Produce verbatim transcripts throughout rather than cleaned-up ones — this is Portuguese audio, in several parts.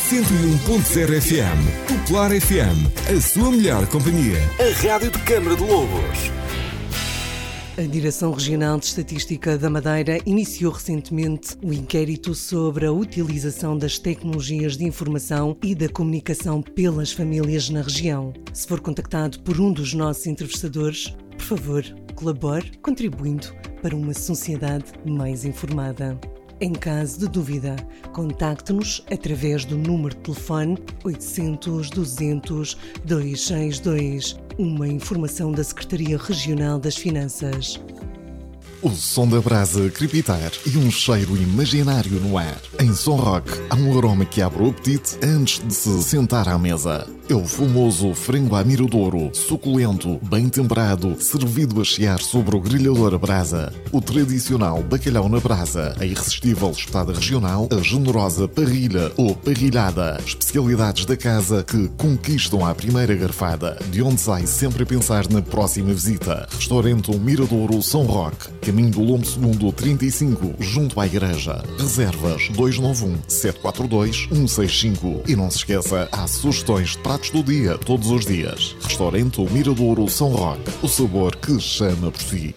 cento e um ponto zero F M. Popular F M, a sua melhor companhia. A rádio de Câmara de Lobos. A Direção Regional de Estatística da Madeira iniciou recentemente o inquérito sobre a utilização das tecnologias de informação e da comunicação pelas famílias na região. Se for contactado por um dos nossos entrevistadores, por favor, colabore contribuindo para uma sociedade mais informada. Em caso de dúvida, contacte-nos através do número de telefone oitocentos, duzentos, duzentos e sessenta e dois, uma informação da Secretaria Regional das Finanças. O som da brasa crepitar e um cheiro imaginário no ar. Em Som Rock há um aroma que abre o apetite antes de se sentar à mesa. É o famoso frango à miradouro, suculento, bem temperado, servido a chiar sobre o grelhador a brasa. O tradicional bacalhau na brasa, a irresistível espetada regional, a generosa parrilha ou parrilhada. Especialidades da casa que conquistam à primeira garfada, de onde sai sempre a pensar na próxima visita. Restaurante Miradouro Som Rock, caminho do Lombo Segundo trinta e cinco, junto à igreja. Reservas dois nove um, sete quatro dois, um seis cinco. E não se esqueça, há sugestões de pratos do dia, todos os dias. Restaurante Miradouro Som Rock, o sabor que chama por si.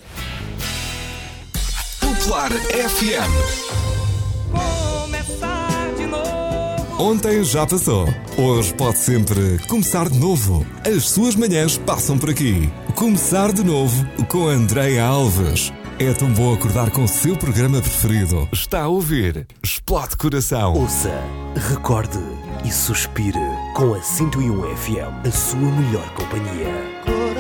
Popular F M. Começar de novo. Ontem já passou. Hoje pode sempre começar de novo. As suas manhãs passam por aqui. Começar de novo com Andreia Alves. É tão bom acordar com o seu programa preferido. Está a ouvir Explode Coração. Ouça, recorde e suspire com a cento e um F M, a sua melhor companhia.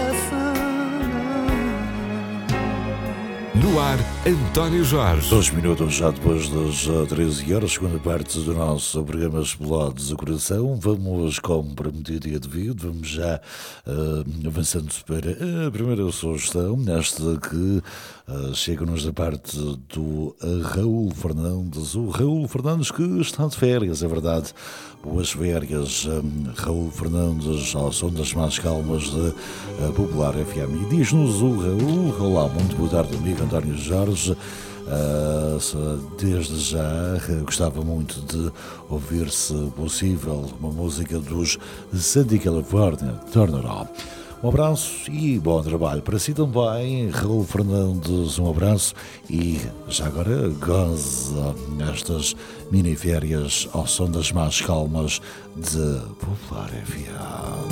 No ar, António Jorge. Dois minutos já depois das treze horas, segunda parte do nosso programa Explode do Coração. Vamos, como prometido e devido, vamos já uh, avançando para a primeira sugestão, nesta que uh, chega-nos da parte do uh, Raul Fernandes. O Raul Fernandes que está de férias, é verdade. Boas férias, um, Raul Fernandes, ao som das mais calmas de uh, Popular F M. E diz-nos o Raul: olá, muito boa tarde, amigo António Jorge. Uh, desde já uh, gostava muito de ouvir, se possível, uma música dos Sandy California, Turner On. Um abraço e bom trabalho para si também, Raul Fernandes. Um abraço e já agora goza nestas mini férias ao som das mais calmas de Popular F M.